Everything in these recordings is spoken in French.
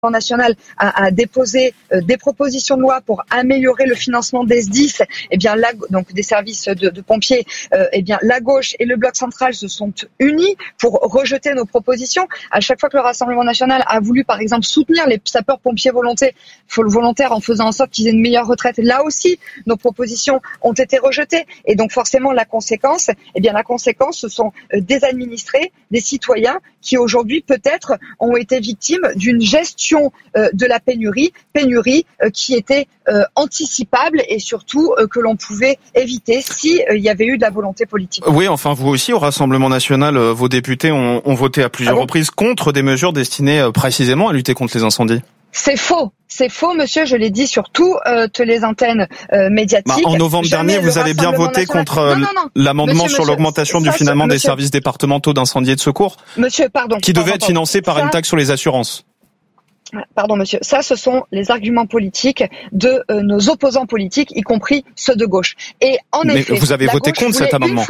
national a déposé des propositions de loi pour améliorer le financement des SDIS, donc des services de pompiers, la gauche et le bloc central se sont unis pour rejeter nos propositions. À chaque fois que le Rassemblement national a voulu, par exemple, soutenir les sapeurs-pompiers volontaires en faisant en sorte qu'ils aient une meilleure retraite, là aussi, nos propositions ont été rejetées. Et donc, forcément, la conséquence, ce sont des administrés, des citoyens qui, aujourd'hui, peut-être, ont été victimes d'une gestion de la pénurie qui était anticipable et surtout que l'on pouvait éviter si il y avait eu de la volonté politique. Oui, enfin vous aussi au Rassemblement national, vos députés ont voté à plusieurs reprises contre des mesures destinées précisément à lutter contre les incendies. C'est faux, monsieur, je l'ai dit sur toutes les antennes médiatiques. En novembre dernier, vous avez bien voté contre l'amendement sur l'augmentation du financement des services départementaux d'incendie et de secours, qui devait être financé par une taxe sur les assurances. Pardon, monsieur. Ça, ce sont les arguments politiques de nos opposants politiques, y compris ceux de gauche. Et en effet, vous avez voté contre cet amendement.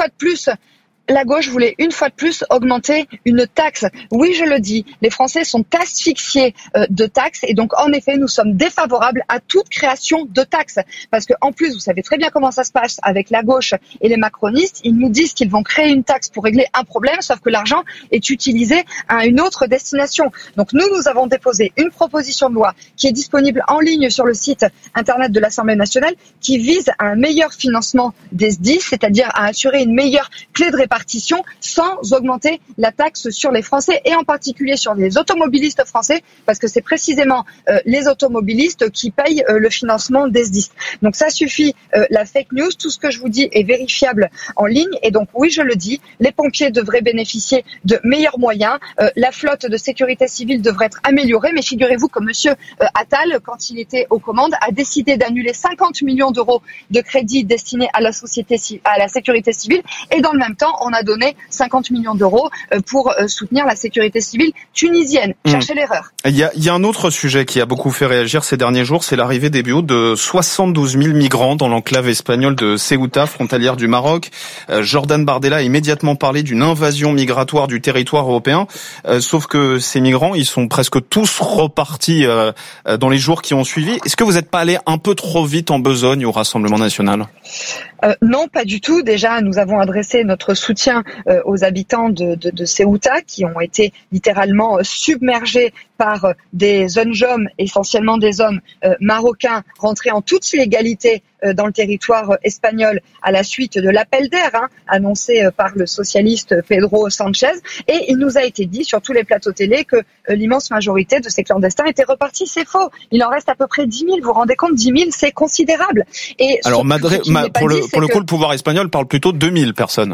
La gauche voulait une fois de plus augmenter une taxe. Oui, je le dis, les Français sont asphyxiés de taxes et donc en effet, nous sommes défavorables à toute création de taxes. Parce que en plus, vous savez très bien comment ça se passe avec la gauche et les macronistes. Ils nous disent qu'ils vont créer une taxe pour régler un problème, sauf que l'argent est utilisé à une autre destination. Donc nous avons déposé une proposition de loi qui est disponible en ligne sur le site internet de l'Assemblée nationale qui vise à un meilleur financement des SDIS, c'est-à-dire à assurer une meilleure clé de répartition sans augmenter la taxe sur les Français et en particulier sur les automobilistes français parce que c'est précisément les automobilistes qui payent le financement des SDIS. Donc ça suffit la fake news, tout ce que je vous dis est vérifiable en ligne et donc oui je le dis, les pompiers devraient bénéficier de meilleurs moyens, la flotte de sécurité civile devrait être améliorée mais figurez-vous que monsieur Attal quand il était aux commandes a décidé d'annuler 50 millions d'euros de crédits destinés à la sécurité civile et dans le même temps on a donné 50 millions d'euros pour soutenir la sécurité civile tunisienne. Cherchez l'erreur. Il y a un autre sujet qui a beaucoup fait réagir ces derniers jours, c'est l'arrivée début août de 72 000 migrants dans l'enclave espagnole de Ceuta, frontalière du Maroc. Jordan Bardella a immédiatement parlé d'une invasion migratoire du territoire européen, sauf que ces migrants, ils sont presque tous repartis dans les jours qui ont suivi. Est-ce que vous n'êtes pas allé un peu trop vite en besogne au Rassemblement national ? Non, pas du tout. Déjà, nous avons adressé notre soutien aux habitants de Ceuta qui ont été littéralement submergés par des jeunes hommes, essentiellement des hommes marocains, rentrés en toute illégalité dans le territoire espagnol à la suite de l'appel d'air annoncé par le socialiste Pedro Sanchez. Et il nous a été dit sur tous les plateaux télé que l'immense majorité de ces clandestins étaient repartis. C'est faux. Il en reste à peu près 10 000. Vous vous rendez compte, 10 000, c'est considérable. Et alors, pour le coup, le pouvoir espagnol parle plutôt de 2000 personnes.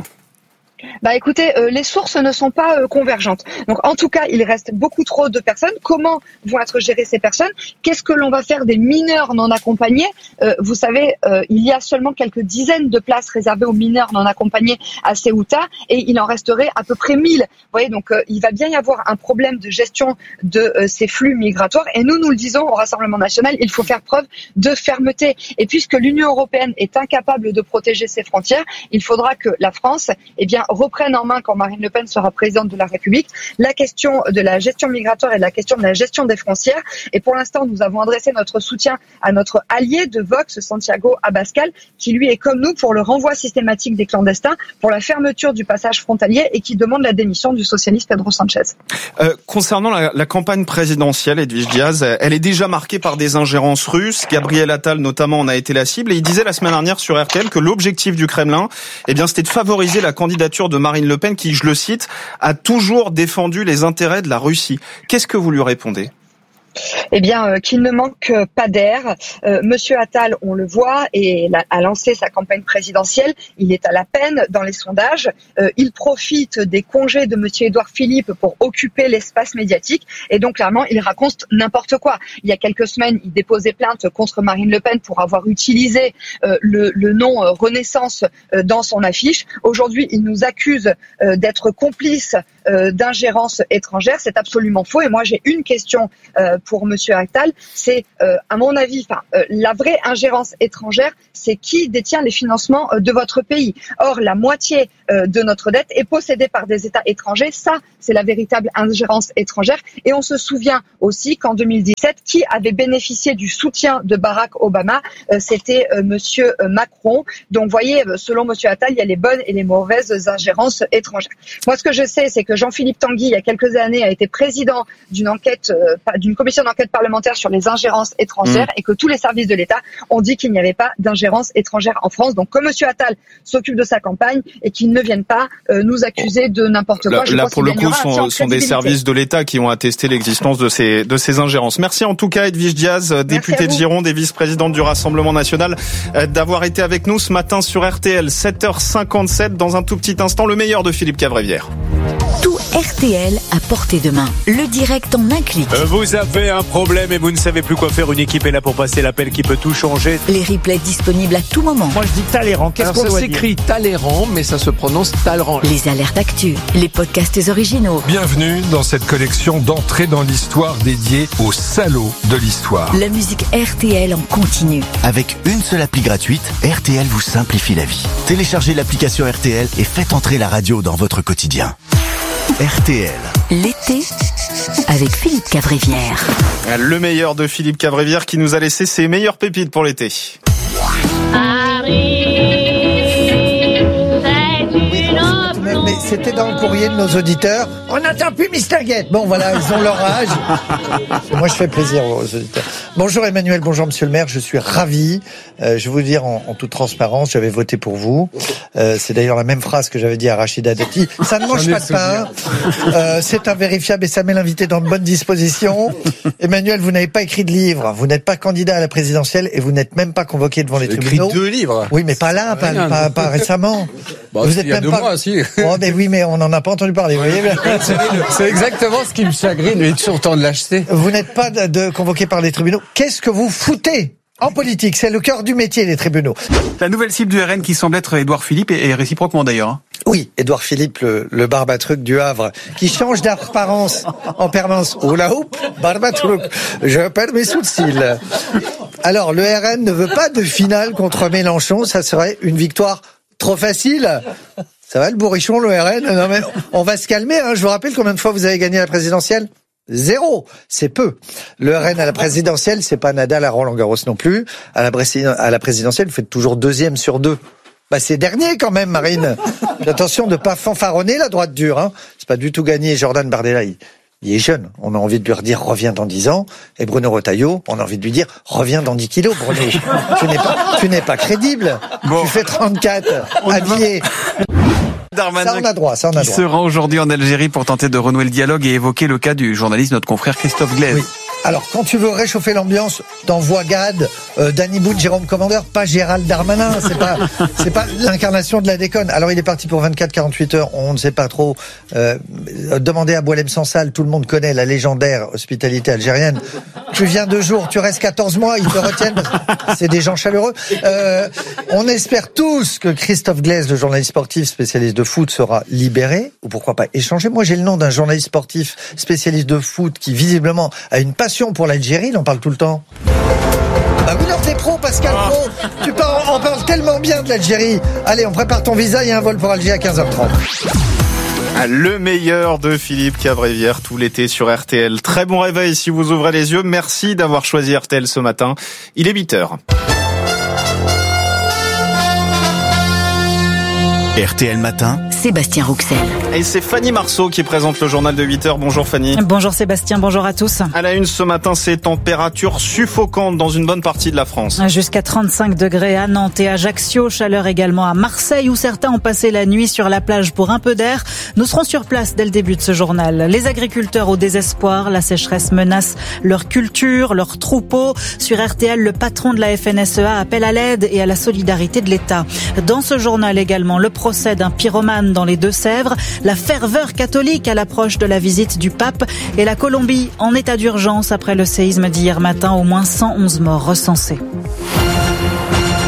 Écoutez, les sources ne sont pas convergentes. Donc en tout cas, il reste beaucoup trop de personnes. Comment vont être gérées ces personnes ? Qu'est-ce que l'on va faire des mineurs non accompagnés ? Vous savez, il y a seulement quelques dizaines de places réservées aux mineurs non accompagnés à Ceuta et il en resterait à peu près 1000. Vous voyez, donc il va bien y avoir un problème de gestion de ces flux migratoires et nous le disons au Rassemblement national, il faut faire preuve de fermeté. Et puisque l'Union européenne est incapable de protéger ses frontières, il faudra que la France, reprenne en main, quand Marine Le Pen sera présidente de la République, la question de la gestion migratoire et la question de la gestion des frontières. Et pour l'instant, nous avons adressé notre soutien à notre allié de Vox, Santiago Abascal, qui lui est comme nous pour le renvoi systématique des clandestins, pour la fermeture du passage frontalier et qui demande la démission du socialiste Pedro Sanchez. Concernant la campagne présidentielle, Edwige Diaz, elle est déjà marquée par des ingérences russes. Gabriel Attal, notamment, en a été la cible. Et il disait la semaine dernière sur RTL que l'objectif du Kremlin, c'était de favoriser la candidature de Marine Le Pen qui, je le cite, a toujours défendu les intérêts de la Russie. Qu'est-ce que vous lui répondez ? Qu'il ne manque pas d'air. Monsieur Attal, on le voit, a lancé sa campagne présidentielle. Il est à la peine dans les sondages. Il profite des congés de monsieur Édouard Philippe pour occuper l'espace médiatique. Et donc, clairement, il raconte n'importe quoi. Il y a quelques semaines, il déposait plainte contre Marine Le Pen pour avoir utilisé le nom Renaissance dans son affiche. Aujourd'hui, il nous accuse d'être complices d'ingérence étrangère. C'est absolument faux. Et moi, j'ai une question pour Monsieur Attal. C'est, à mon avis, la vraie ingérence étrangère, c'est qui détient les financements de votre pays. Or, la moitié de notre dette est possédée par des États étrangers. Ça, c'est la véritable ingérence étrangère. Et on se souvient aussi qu'en 2017, qui avait bénéficié du soutien de Barack Obama, c'était Monsieur Macron. Donc, vous voyez, selon Monsieur Attal, il y a les bonnes et les mauvaises ingérences étrangères. Moi, ce que je sais, c'est que Jean-Philippe Tanguy, il y a quelques années, a été président d'une commission d'enquête parlementaire sur les ingérences étrangères et que tous les services de l'État ont dit qu'il n'y avait pas d'ingérence étrangère en France. Donc, comme Monsieur Attal s'occupe de sa campagne et qu'il ne vienne pas nous accuser de n'importe quoi. Là, pour le coup, sont des services de l'État qui ont attesté l'existence de ces ingérences. Merci en tout cas, Edwige Diaz, députée de Gironde et vice-présidente du Rassemblement national, d'avoir été avec nous ce matin sur RTL. 7h57, dans un tout petit instant, le meilleur de Philippe Cavrivière. Tout RTL à portée de main. Le direct en un clic. Vous avez un problème et vous ne savez plus quoi faire. Une équipe est là pour passer l'appel qui peut tout changer. Les replays disponibles à tout moment. Moi je dis Talleyrand. Qu'est-ce qu'on doit dire ? Ça s'écrit Talleyrand, mais ça se prononce Talleyrand. Les alertes actu, les podcasts originaux. Bienvenue dans cette collection d'entrées dans l'histoire dédiée aux salauds de l'histoire. La musique RTL en continu. Avec une seule appli gratuite, RTL vous simplifie la vie. Téléchargez l'application RTL et faites entrer la radio dans votre quotidien. RTL. L'été avec Philippe Cavrivière. Le meilleur de Philippe Cavrivière qui nous a laissé ses meilleures pépites pour l'été. Mais c'était dans le courrier de nos auditeurs. On n'entend plus Mistinguette. Bon voilà, ils ont leur âge. Moi je fais plaisir aux auditeurs. Bonjour Emmanuel, bonjour Monsieur le maire, je suis ravi. Je vais vous dire en toute transparence, j'avais voté pour vous. C'est d'ailleurs la même phrase que j'avais dit à Rachida Dati. Ça ne mange pas de pain. C'est invérifiable et ça met l'invité dans de bonnes dispositions. Emmanuel, vous n'avez pas écrit de livre. Vous n'êtes pas candidat à la présidentielle et vous n'êtes même pas convoqué devant les tribunaux. Écrit 2 livres. Oui, mais pas là, pas récemment. Bah, vous êtes il y a même 2 mois, si. Oh, mais oui, mais on n'en a pas entendu parler. Vous voyez, c'est exactement ce qui me chagrine, mais toujours temps de l'acheter. Vous n'êtes pas convoqué par les tribunaux. Qu'est-ce que vous foutez en politique? C'est le cœur du métier, les tribunaux. La nouvelle cible du RN qui semble être Édouard Philippe et réciproquement d'ailleurs. Oui, Édouard Philippe, le barbatruc du Havre, qui change d'apparence en permanence. Oula houp, barbatruc, je perds mes sourcils. Alors, le RN ne veut pas de finale contre Mélenchon, ça serait une victoire trop facile. Ça va le bourrichon, le RN? Non mais on va se calmer, hein. Je vous rappelle combien de fois vous avez gagné la présidentielle? 0, c'est peu. Le RN à la présidentielle, c'est pas Nadal à Roland-Garros non plus. À la présidentielle, vous faites toujours 2e sur 2. Bah c'est dernier quand même, Marine. Puis attention de pas fanfaronner la droite dure, hein. C'est pas du tout gagné. Jordan Bardella, il est jeune. On a envie de lui redire reviens dans 10 ans. Et Bruno Retailleau, on a envie de lui dire reviens dans 10 kilos, Bruno. tu n'es pas crédible. Bon. Tu fais 34, habillé. Darmanin, ça on a droit. Qui se rend aujourd'hui en Algérie pour tenter de renouer le dialogue et évoquer le cas du journaliste, notre confrère Christophe Glaise. Oui. Alors, quand tu veux réchauffer l'ambiance, t'envoies Gad, Danny Boone, Jérôme Commandeur, pas Gérald Darmanin. C'est pas l'incarnation de la déconne. Alors, il est parti pour 24-48 heures. On ne sait pas trop. Demandez à Boualem Sansal, tout le monde connaît la légendaire hospitalité algérienne. Tu viens 2 jours, tu restes 14 mois, ils te retiennent. C'est des gens chaleureux. On espère tous que Christophe Glaise, le journaliste sportif spécialiste de foot, sera libéré, ou pourquoi pas échangé. Moi, j'ai le nom d'un journaliste sportif spécialiste de foot qui, visiblement, a une passion pour l'Algérie, il en parle tout le temps. Bah oui, l'heure des pros, Pascal Pro. On parle tellement bien de l'Algérie. Allez, on prépare ton visa, il y a un vol pour Alger à 15h30. Le meilleur de Philippe Cavrivière tout l'été sur RTL. Très bon réveil si vous ouvrez les yeux. Merci d'avoir choisi RTL ce matin. Il est 8h. RTL Matin, Sébastien Rouxel. Et c'est Fanny Marceau qui présente le journal de 8h. Bonjour Fanny. Bonjour Sébastien, bonjour à tous. À la une ce matin, ces températures suffocantes dans une bonne partie de la France. Jusqu'à 35 degrés à Nantes et Ajaccio, chaleur également à Marseille où certains ont passé la nuit sur la plage pour un peu d'air. Nous serons sur place dès le début de ce journal. Les agriculteurs au désespoir, la sécheresse menace leur culture, leurs troupeaux. Sur RTL, le patron de la FNSEA appelle à l'aide et à la solidarité de l'État. Dans ce journal également, le procès d'un pyromane dans les Deux-Sèvres, la ferveur catholique à l'approche de la visite du pape et la Colombie en état d'urgence après le séisme d'hier matin, au moins 111 morts recensés.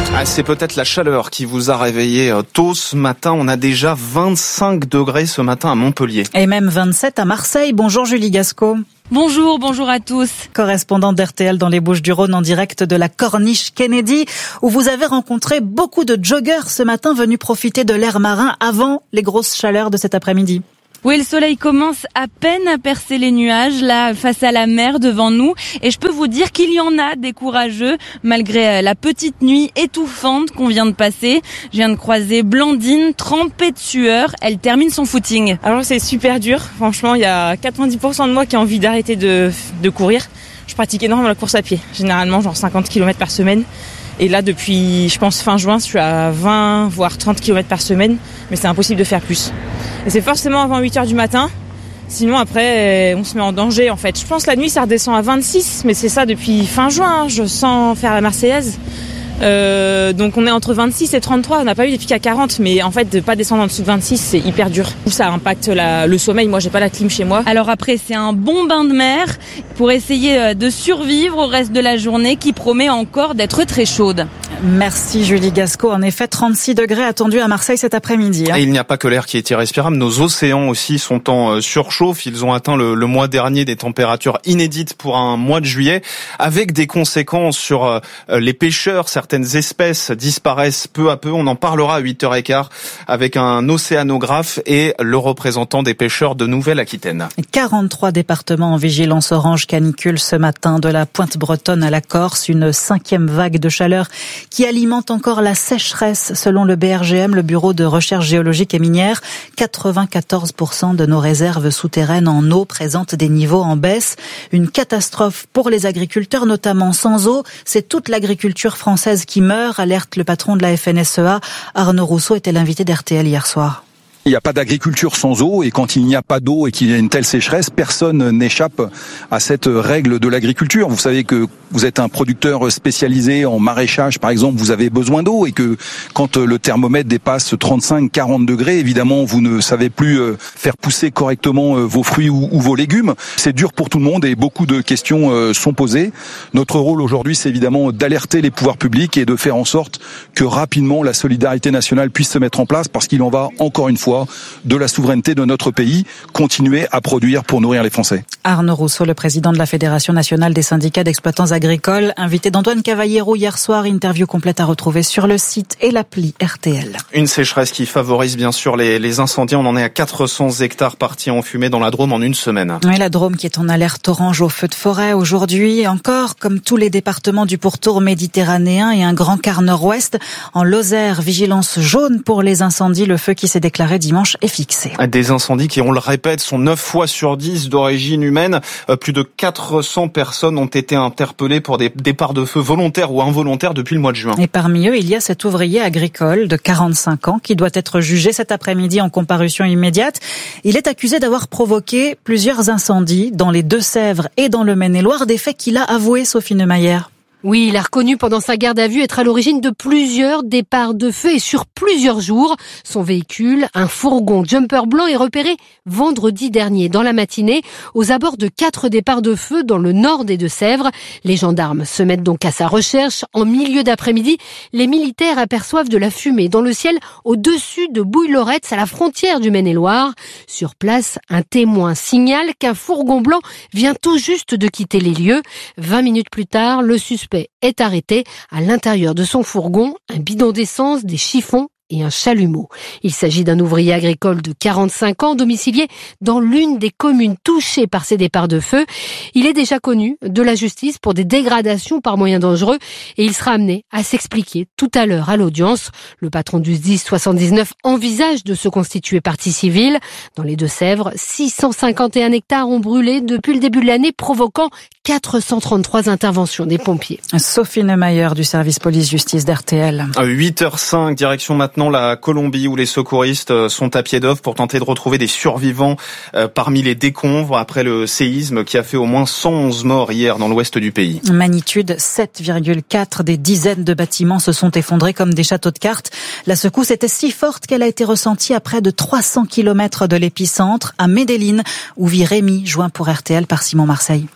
C'est peut-être la chaleur qui vous a réveillé tôt ce matin. On a déjà 25 degrés ce matin à Montpellier. Et même 27 à Marseille. Bonjour Julie Gasco. Bonjour à tous. Correspondante d'RTL dans les Bouches-du-Rhône en direct de la Corniche Kennedy, où vous avez rencontré beaucoup de joggeurs ce matin venus profiter de l'air marin avant les grosses chaleurs de cet après-midi. Oui, le soleil commence à peine à percer les nuages, là, face à la mer devant nous. Et je peux vous dire qu'il y en a des courageux, malgré la petite nuit étouffante qu'on vient de passer. Je viens de croiser Blandine, trempée de sueur. Elle termine son footing. Alors c'est super dur. Franchement, il y a 90% de moi qui a envie d'arrêter de courir. Je pratique énormément la course à pied. Généralement, genre 50 km par semaine. Et là, depuis, je pense, fin juin, je suis à 20, voire 30 km par semaine. Mais c'est impossible de faire plus. Et c'est forcément avant 8h du matin. Sinon, après, on se met en danger, en fait. Je pense que la nuit, ça redescend à 26. Mais c'est ça depuis fin juin. Je sens faire la Marseillaise. Donc on est entre 26 et 33, on n'a pas eu des pics à 40, mais en fait de pas descendre en dessous de 26 c'est hyper dur. Ça impacte le sommeil, moi j'ai pas la clim chez moi. Alors après c'est un bon bain de mer pour essayer de survivre au reste de la journée qui promet encore d'être très chaude. Merci Julie Gasco. En effet, 36 degrés attendus à Marseille cet après-midi. Et il n'y a pas que l'air qui est irrespirable, nos océans aussi sont en surchauffe. Ils ont atteint le mois dernier des températures inédites pour un mois de juillet, avec des conséquences sur les pêcheurs. Certaines espèces disparaissent peu à peu. On en parlera à 8h15 avec un océanographe et le représentant des pêcheurs de Nouvelle-Aquitaine. 43 départements en vigilance orange canicule ce matin, de la Pointe-Bretonne à la Corse. Une 5e vague de chaleur qui alimente encore la sécheresse selon le BRGM, le Bureau de recherche géologique et minière. 94% de nos réserves souterraines en eau présentent des niveaux en baisse. Une catastrophe pour les agriculteurs, notamment. Sans eau, c'est toute l'agriculture française qui meurt, alerte le patron de la FNSEA. Arnaud Rousseau était l'invité d'RTL hier soir. Il n'y a pas d'agriculture sans eau, et quand il n'y a pas d'eau et qu'il y a une telle sécheresse, personne n'échappe à cette règle de l'agriculture. Vous savez que vous êtes un producteur spécialisé en maraîchage, par exemple, vous avez besoin d'eau, et que quand le thermomètre dépasse 35-40 degrés, évidemment, vous ne savez plus faire pousser correctement vos fruits ou vos légumes. C'est dur pour tout le monde et beaucoup de questions sont posées. Notre rôle aujourd'hui, c'est évidemment d'alerter les pouvoirs publics et de faire en sorte que rapidement la solidarité nationale puisse se mettre en place, parce qu'il en va encore une fois de la souveraineté de notre pays, continuer à produire pour nourrir les Français. Arnaud Rousseau, le président de la Fédération nationale des syndicats d'exploitants agricoles, invité d'Antoine Cavallero hier soir. Interview complète à retrouver sur le site et l'appli RTL. Une sécheresse qui favorise bien sûr les incendies. On en est à 400 hectares partis en fumée dans la Drôme en une semaine. Oui, la Drôme qui est en alerte orange au feu de forêt aujourd'hui. Encore, comme tous les départements du pourtour méditerranéen et un grand quart nord-ouest, en Lozère, vigilance jaune pour les incendies. Le feu qui s'est déclaré dimanche est fixé. Des incendies qui, on le répète, sont 9 fois sur 10 d'origine humaine. Plus de 400 personnes ont été interpellées pour des départs de feu volontaires ou involontaires depuis le mois de juin. Et parmi eux, il y a cet ouvrier agricole de 45 ans qui doit être jugé cet après-midi en comparution immédiate. Il est accusé d'avoir provoqué plusieurs incendies dans les Deux-Sèvres et dans le Maine-et-Loire, des faits qu'il a avoués, Sophie Neumayer. Oui, il a reconnu pendant sa garde à vue être à l'origine de plusieurs départs de feu et sur plusieurs jours. Son véhicule, un fourgon jumper blanc, est repéré vendredi dernier dans la matinée aux abords de 4 départs de feu dans le nord des Deux-Sèvres. Les gendarmes se mettent donc à sa recherche. En milieu d'après-midi, les militaires aperçoivent de la fumée dans le ciel au-dessus de Bouille-Loretz à la frontière du Maine-et-Loire. Sur place, un témoin signale qu'un fourgon blanc vient tout juste de quitter les lieux. 20 minutes plus tard, le suspect est arrêté. À l'intérieur de son fourgon, un bidon d'essence, des chiffons et un chalumeau. Il s'agit d'un ouvrier agricole de 45 ans, domicilié dans l'une des communes touchées par ces départs de feu. Il est déjà connu de la justice pour des dégradations par moyens dangereux et il sera amené à s'expliquer tout à l'heure à l'audience. Le patron du SDIS 79 envisage de se constituer partie civile. Dans les Deux-Sèvres, 651 hectares ont brûlé depuis le début de l'année, provoquant 433 interventions des pompiers. Sophie Neumayer du service police-justice d'RTL. 8h05, direction maintenant la Colombie où les secouristes sont à pied d'œuvre pour tenter de retrouver des survivants parmi les décombres après le séisme qui a fait au moins 111 morts hier dans l'ouest du pays. Magnitude 7,4, des dizaines de bâtiments se sont effondrés comme des châteaux de cartes. La secousse était si forte qu'elle a été ressentie à près de 300 km de l'épicentre, à Medellín, où vit Rémi, joint pour RTL par Simon Marseille.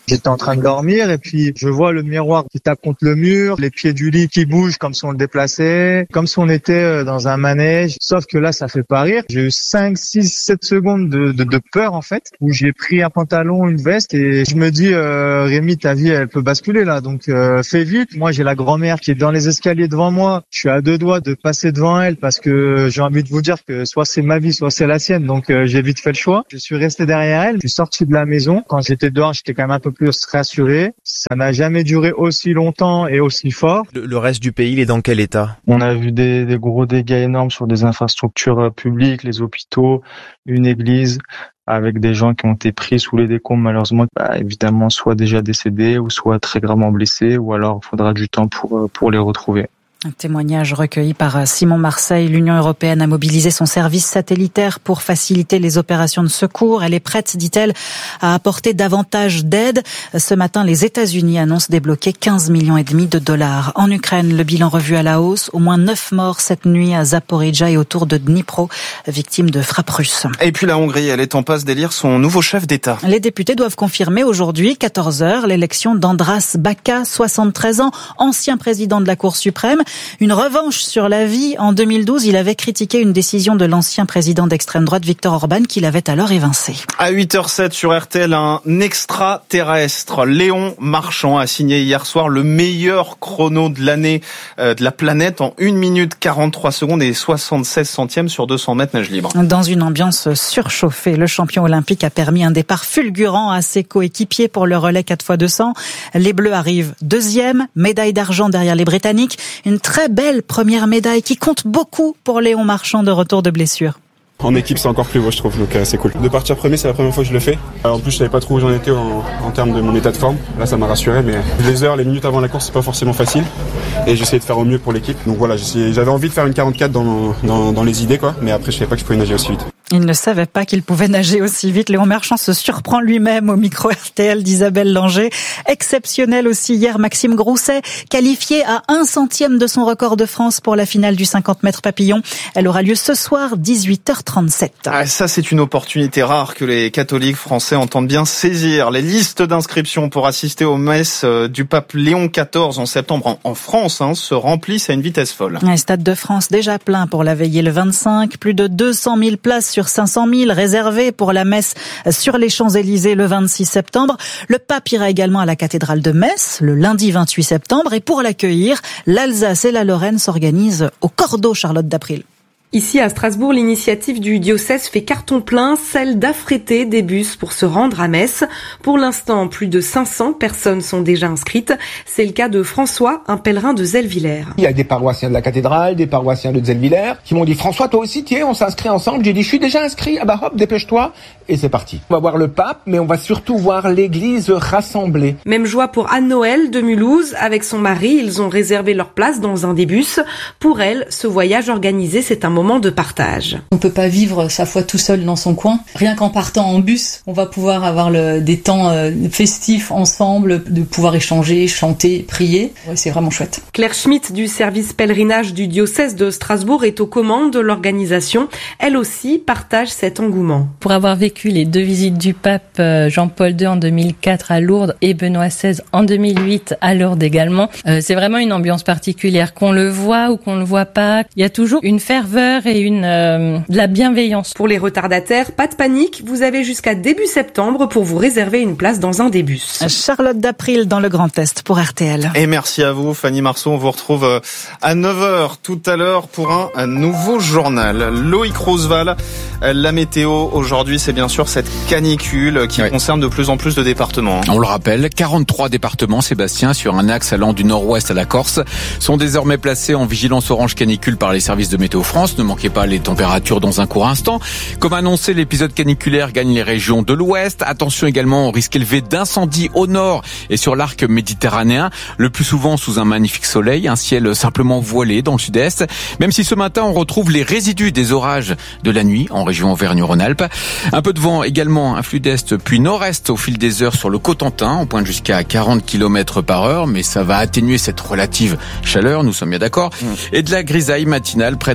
J'étais en train de dormir et puis je vois le miroir qui tape contre le mur, les pieds du lit qui bougent comme si on le déplaçait, comme si on était dans un manège. Sauf que là, ça fait pas rire. J'ai eu 5, 6, 7 secondes de peur en fait, où j'ai pris un pantalon, une veste et je me dis Rémi, ta vie elle peut basculer là, donc fais vite. Moi j'ai la grand-mère qui est dans les escaliers devant moi. Je suis à 2 doigts de passer devant elle parce que j'ai envie de vous dire que soit c'est ma vie, soit c'est la sienne. Donc j'ai vite fait le choix. Je suis resté derrière elle. Je suis sorti de la maison. Quand j'étais dehors, j'étais quand même un peu plus rassuré. Ça n'a jamais duré aussi longtemps et aussi fort. Le reste du pays, il est dans quel état? On a vu des gros dégâts énormes sur des infrastructures publiques, les hôpitaux, une église, avec des gens qui ont été pris sous les décombres, malheureusement, évidemment, soit déjà décédés, ou soit très gravement blessés, ou alors il faudra du temps pour les retrouver. Un témoignage recueilli par Simon Marseille. L'Union européenne a mobilisé son service satellitaire pour faciliter les opérations de secours. Elle est prête, dit-elle, à apporter davantage d'aide. Ce matin, les États-Unis annoncent débloquer 15,5 millions de dollars. En Ukraine, le bilan revu à la hausse. Au moins 9 morts cette nuit à Zaporijjia et autour de Dnipro, victimes de frappes russes. Et puis la Hongrie, elle est en passe d'élire son nouveau chef d'État. Les députés doivent confirmer aujourd'hui, 14h, l'élection d'Andras Baka, 73 ans, ancien président de la Cour suprême. Une revanche sur la vie. En 2012, il avait critiqué une décision de l'ancien président d'extrême droite, Viktor Orban, qu'il avait alors évincé. À 8h07 sur RTL, un extraterrestre, Léon Marchand, a signé hier soir le meilleur chrono de l'année de la planète en 1 minute 43 secondes et 76 centièmes sur 200 mètres nage libre. Dans une ambiance surchauffée, le champion olympique a permis un départ fulgurant à ses coéquipiers pour le relais 4x200. Les Bleus arrivent deuxième, médaille d'argent derrière les Britanniques. Une très belle première médaille qui compte beaucoup pour Léon Marchand de retour de blessure. En équipe, c'est encore plus beau, je trouve, donc c'est cool. De partir premier, c'est la première fois que je le fais. En plus, je savais pas trop où j'en étais en termes de mon état de forme. Là, ça m'a rassuré, mais les heures, les minutes avant la course, c'est pas forcément facile. Et j'essayais de faire au mieux pour l'équipe. Donc voilà, j'avais envie de faire une 44 dans les idées, quoi. Mais après, je savais pas que je pouvais nager aussi vite. Il ne savait pas qu'il pouvait nager aussi vite. Léon Marchand se surprend lui-même au micro RTL d'Isabelle Langer. Exceptionnel aussi hier, Maxime Grousset, qualifié à 1 centième de son record de France pour la finale du 50 mètres papillon. Elle aura lieu ce soir, 18h37. Ah, ça, c'est une opportunité rare que les catholiques français entendent bien saisir. Les listes d'inscriptions pour assister aux messes du pape Léon XIV en septembre en France se remplissent à une vitesse folle. Un Stade de France déjà plein pour la veillée le 25. Plus de 200 000 places sur 500 000 réservées pour la messe sur les Champs-Élysées le 26 septembre. Le pape ira également à la cathédrale de Metz le lundi 28 septembre. Et pour l'accueillir, l'Alsace et la Lorraine s'organisent au cordeau, Charlotte d'April. Ici à Strasbourg, l'initiative du diocèse fait carton plein, celle d'affréter des bus pour se rendre à Metz. Pour l'instant, plus de 500 personnes sont déjà inscrites. C'est le cas de François, un pèlerin de Zellwiller. Il y a des paroissiens de la cathédrale, des paroissiens de Zellwiller qui m'ont dit « François, toi aussi, tiens, on s'inscrit ensemble ». J'ai dit « Je suis déjà inscrit, ah bah hop, dépêche-toi ». Et c'est parti. On va voir le pape, mais on va surtout voir l'église rassemblée. Même joie pour Anne-Noël de Mulhouse. Avec son mari, ils ont réservé leur place dans un des bus. Pour elle, ce voyage organisé, c'est un moment de partage. On peut pas vivre sa foi tout seul dans son coin. Rien qu'en partant en bus, on va pouvoir avoir des temps festifs ensemble, de pouvoir échanger, chanter, prier. Ouais, c'est vraiment chouette. Claire Schmitt du service pèlerinage du diocèse de Strasbourg est aux commandes de l'organisation. Elle aussi partage cet engouement. Pour avoir vécu les 2 visites du pape Jean-Paul II en 2004 à Lourdes et Benoît XVI en 2008 à Lourdes également, c'est vraiment une ambiance particulière. Qu'on le voit ou qu'on le voit pas, il y a toujours une ferveur et de la bienveillance. Pour les retardataires, pas de panique, vous avez jusqu'à début septembre pour vous réserver une place dans un des bus. Charlotte d'April dans le Grand Est pour RTL. Et merci à vous, Fanny Marceau. On vous retrouve à 9h tout à l'heure pour un nouveau journal. Loïc Roosevelt, la météo aujourd'hui, c'est bien sûr cette canicule qui concerne de plus en plus de départements. On le rappelle, 43 départements, Sébastien, sur un axe allant du nord-ouest à la Corse, sont désormais placés en vigilance orange canicule par les services de Météo France. Ne manquez pas les températures dans un court instant. Comme annoncé, l'épisode caniculaire gagne les régions de l'ouest. Attention également au risque élevé d'incendie au nord et sur l'arc méditerranéen, le plus souvent sous un magnifique soleil, un ciel simplement voilé dans le sud-est, même si ce matin on retrouve les résidus des orages de la nuit en région Auvergne-Rhône-Alpes. Un peu de vent également, un flux d'est puis nord-est au fil des heures sur le Cotentin, on pointe jusqu'à 40 km/h, mais ça va atténuer cette relative chaleur, nous sommes bien d'accord, et de la grisaille matinale près de la côte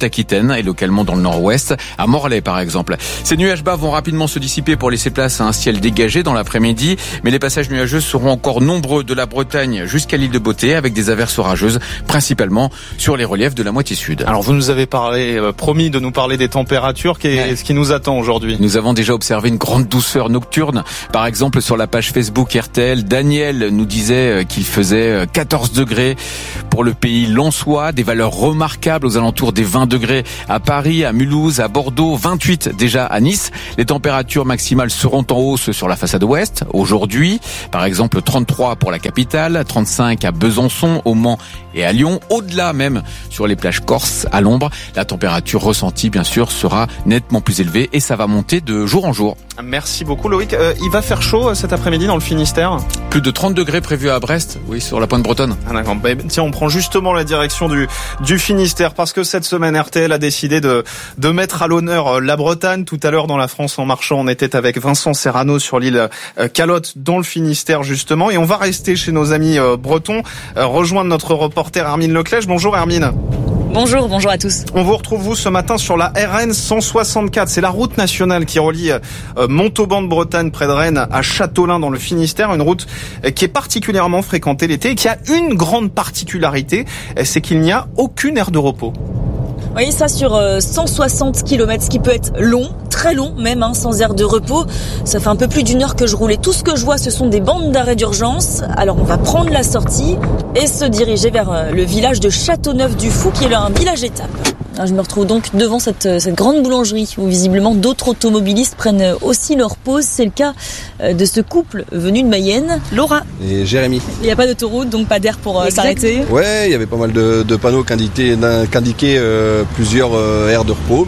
Aquitaine et localement dans le nord-ouest, à Morlaix par exemple. Ces nuages bas vont rapidement se dissiper pour laisser place à un ciel dégagé dans l'après-midi, mais les passages nuageux seront encore nombreux de la Bretagne jusqu'à l'île de Beauté avec des averses orageuses, principalement sur les reliefs de la moitié sud. Alors vous nous avez promis de nous parler des températures, ce qui nous attend aujourd'hui. Nous avons déjà observé une grande douceur nocturne. Par exemple, sur la page Facebook RTL, Daniel nous disait qu'il faisait 14 degrés pour le pays lensois, des valeurs remarquables aux alentours des 20 degrés à Paris, à Mulhouse, à Bordeaux, 28 déjà à Nice. Les températures maximales seront en hausse sur la façade ouest aujourd'hui. Par exemple, 33 pour la capitale, 35 à Besançon, au Mans et à Lyon. Au-delà même sur les plages corses à l'ombre, la température ressentie bien sûr sera nettement plus élevée et ça va monter de jour en jour. Merci beaucoup Loïc. Il va faire chaud cet après-midi dans le Finistère? Plus de 30 degrés prévus à Brest, oui, sur la pointe bretonne. Ah, d'accord. Tiens, on prend justement la direction du Finistère parce que cette semaine RTL a décidé de mettre à l'honneur la Bretagne. Tout à l'heure dans la France en marchant, on était avec Vincent Serrano sur l'île Calotte dans le Finistère justement, et on va rester chez nos amis bretons, rejoindre notre reporter Hermine Leclèche. Bonjour Hermine. Bonjour à tous. On vous retrouve vous ce matin sur la RN 164. C'est la route nationale qui relie Montauban de Bretagne près de Rennes à Châteaulin dans le Finistère. Une route qui est particulièrement fréquentée l'été et qui a une grande particularité, c'est qu'il n'y a aucune aire de repos. Oui, ça sur 160 km, ce qui peut être long, très long même, sans aire de repos. Ça fait un peu plus d'une heure que je roule et tout ce que je vois, ce sont des bandes d'arrêt d'urgence. Alors on va prendre la sortie et se diriger vers le village de Châteauneuf-du-Fou, qui est là un village étape. Je me retrouve donc devant cette grande boulangerie où visiblement d'autres automobilistes prennent aussi leur pause. C'est le cas de ce couple venu de Mayenne, Laura et Jérémy. Il n'y a pas d'autoroute, donc pas d'air pour s'arrêter. Ouais, il y avait pas mal de panneaux qui indiquaient plusieurs aires de repos,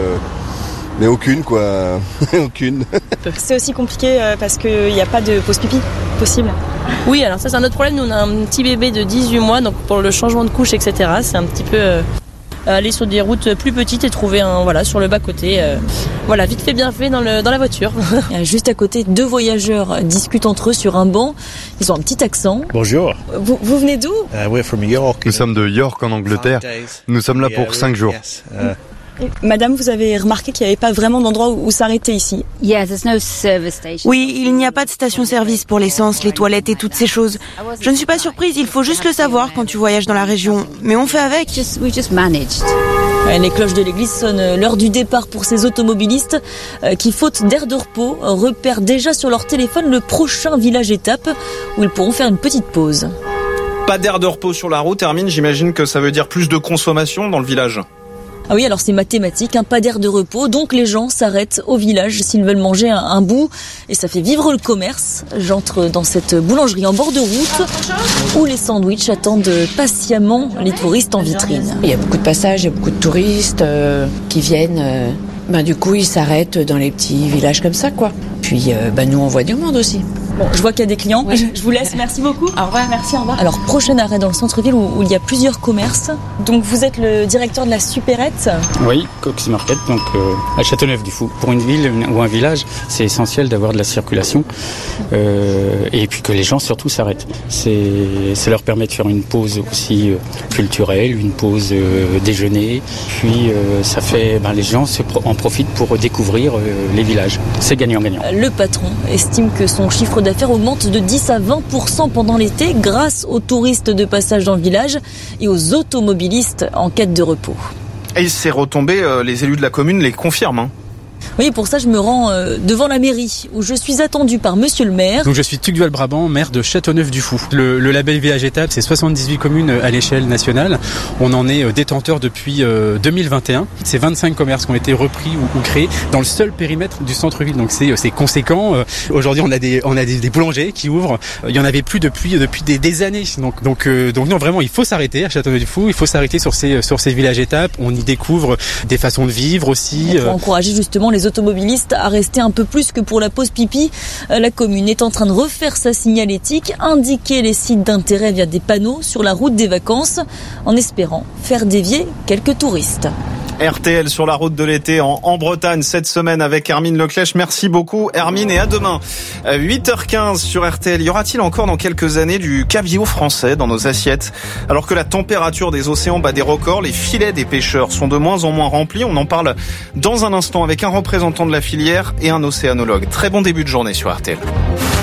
mais aucune quoi, aucune. C'est aussi compliqué parce qu'il n'y a pas de pause pipi possible. Oui, alors ça c'est un autre problème. Nous on a un petit bébé de 18 mois, donc pour le changement de couche, etc. c'est un petit peu aller sur des routes plus petites et trouver sur le bas-côté. Vite fait, bien fait dans la voiture. Juste à côté, deux voyageurs discutent entre eux sur un banc. Ils ont un petit accent. Bonjour. Vous venez d'où? We're from York. Nous sommes de York en Angleterre. Nous sommes là pour 5 jours. Madame, vous avez remarqué qu'il n'y avait pas vraiment d'endroit où s'arrêter ici? Oui, il n'y a pas de station-service pour l'essence, les toilettes et toutes ces choses. Je ne suis pas surprise, il faut juste le savoir quand tu voyages dans la région. Mais on fait avec. Les cloches de l'église sonnent l'heure du départ pour ces automobilistes qui, faute d'air de repos, repèrent déjà sur leur téléphone le prochain village étape où ils pourront faire une petite pause. Pas d'air de repos sur la route, Hermine, j'imagine que ça veut dire plus de consommation dans le village. Ah oui, alors c'est mathématique, pas d'air de repos, donc les gens s'arrêtent au village s'ils veulent manger un bout, et ça fait vivre le commerce. J'entre dans cette boulangerie en bord de route, où les sandwichs attendent patiemment les touristes en vitrine. Il y a beaucoup de passages, il y a beaucoup de touristes qui viennent, du coup ils s'arrêtent dans les petits villages comme ça, quoi. Puis nous on voit du monde aussi. Bon, je vois qu'il y a des clients. Oui. Je vous laisse. Merci beaucoup. Au revoir. Merci, au revoir. Alors, prochain arrêt dans le centre-ville où il y a plusieurs commerces. Donc, vous êtes le directeur de la supérette? Oui, Coxy Market, donc à Châteauneuf-du-Fou. Pour une ville ou un village, c'est essentiel d'avoir de la circulation et puis que les gens surtout s'arrêtent. Ça leur permet de faire une pause aussi culturelle, une pause déjeuner. Puis, ça fait, les gens en profitent pour découvrir les villages. C'est gagnant-gagnant. Le patron estime que son chiffre d'affaires augmente de 10 à 20% pendant l'été grâce aux touristes de passage dans le village et aux automobilistes en quête de repos. Et ces retombées, les élus de la commune les confirment. Oui, pour ça, je me rends devant la mairie, où je suis attendu par monsieur le maire. Donc, je suis Tugdual Brabant, maire de Châteauneuf-du-Fou. Le label Village Étape, c'est 78 communes à l'échelle nationale. On en est détenteur depuis 2021. C'est 25 commerces qui ont été repris ou créés dans le seul périmètre du centre-ville. Donc, c'est conséquent. Aujourd'hui, on a des boulangers qui ouvrent. Il y en avait plus depuis des années. Donc, non, vraiment, il faut s'arrêter à Châteauneuf-du-Fou. Il faut s'arrêter sur ces villages étapes. On y découvre des façons de vivre aussi. Pour encourager justement les automobilistes à rester un peu plus que pour la pause pipi. La commune est en train de refaire sa signalétique, indiquer les sites d'intérêt via des panneaux sur la route des vacances, en espérant faire dévier quelques touristes. RTL sur la route de l'été en Bretagne cette semaine avec Hermine Leclèche. Merci beaucoup Hermine et à demain. 8h15 sur RTL. Y aura-t-il encore dans quelques années du cabillaud français dans nos assiettes? Alors que la température des océans bat des records, les filets des pêcheurs sont de moins en moins remplis. On en parle dans un instant avec un représentant de la filière et un océanologue. Très bon début de journée sur RTL.